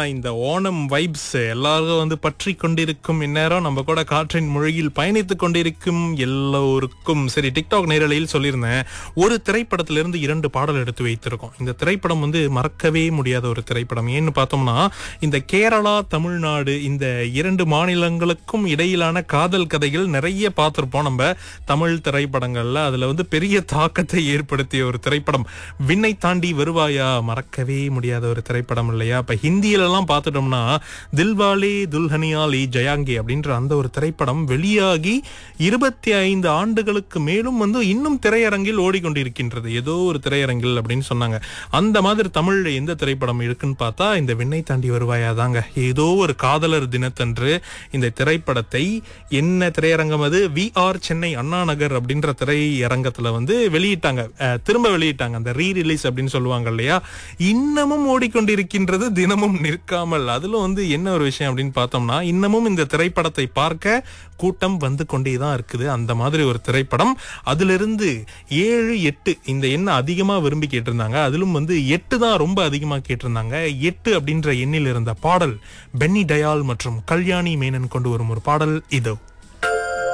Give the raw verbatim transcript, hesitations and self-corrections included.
இந்த ஓணம் வைப்ஸ் எல்லாரும் வந்து பற்றி கொண்டிருக்கும் இந்நேரம் நம்ம கூட காற்றின் மொழியில் பயணித்துக் கொண்டிருக்கும் எல்லோருக்கும் சரி. டிக்டாக் நேரலையில் சொல்லியிருந்தேன், ஒரு திரைப்படத்திலிருந்து இரண்டு பாடல் எடுத்து வைத்திருக்கோம். இந்த திரைப்படம் வந்து மறக்கவே முடியாத ஒரு திரைப்படம். ஏன்னு பார்த்தோம்னா, இந்த கேரளா தமிழ்நாடு இந்த இரண்டு மாநிலங்களுக்கும் இடையிலான காதல் கதைகள் நிறைய பார்த்திருப்போம் நம்ம தமிழ் திரைப்படங்கள்ல. அதுல வந்து பெரிய தாக்கத்தை ஏற்படுத்திய ஒரு திரைப்படம் விண்ணை தாண்டி வருவாயா, மறக்கவே முடியாத ஒரு திரைப்படம் இல்லையா? இப்ப ஹிந்தியில எல்லாம் பார்த்துட்டோம்னா தில்வாலே துல்ஹனியா லே ஜயாங்கே அப்படின்ற அந்த ஒரு திரைப்படம் வெளியாகி இருபத்தி ஐந்து ஆண்டுகளுக்கு மேலும் வந்து இன்னும் திரையரங்கில் ஓடிக்கொண்டிருக்கின்றது. ஏதோ ஒரு திரையரங்கில் அப்படின்னு சொன்னாங்க. அந்த மாதிரி தமிழ்ல எந்த திரைப்படம் இருக்குன்னு பார்த்தா இந்த விண்ணை தாண்டி வருவாயா தாங்க. ஏதோ ஒரு காதலர் தினத்தன்று இந்த திரைப்படத்தை என்ன திரையரங்கம் அது வி ஆர் சென்னை அண்ணா நகர் அப்படின்ற திரையரங்கத்துல வந்து வெளியிட்டாங்க. திரும்ப வெளியிட்டாங்க. அந்த ரீ ரிலீஸ் அப்படின்னு சொல்லுவாங்க இல்லையா? இன்னமும் ஓடிக்கொண்டிருக்கின்றது, தினமும் நிற்காமல். அதுல வந்து என்ன ஒரு விஷயம் அப்படின்னு பார்த்தோம்னா, இன்னமும் இந்த திரைப்படத்தை பார்க்க கூட்டம் வந்து கொண்டேதான் இருக்குது. அந்த மாதிரி ஒரு திரைப்படம். அதிலிருந்து ஏழு எட்டு இந்த எண்ணை அதிகமா விரும்பி கேட்டிருந்தாங்க. அதிலும் வந்து எட்டு தான் ரொம்ப அதிகமா கேட்டிருந்தாங்க. எட்டு அப்படின்ற எண்ணில் இருந்த பாடல் பென்னி டயால் மற்றும் கல்யாணி மேனன் கொண்டு வரும் ஒரு பாடல் இதோ.